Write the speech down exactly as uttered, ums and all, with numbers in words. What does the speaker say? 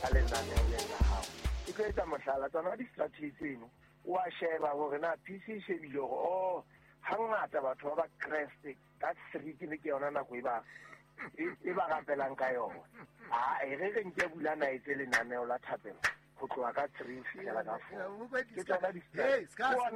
ka lenaneo le la hao. E tlo etsa mohlala tsona di-strategy tseno wa sheba hore na P C e shebile hore o hangata batho ba ba kreste ka three ke ne ke yona nako e ba e ba rapelang ka yona. Ah e re re nke bulana e tse lenaneo la thapelo go tloa ka three fela ka four ke tsona di-strategy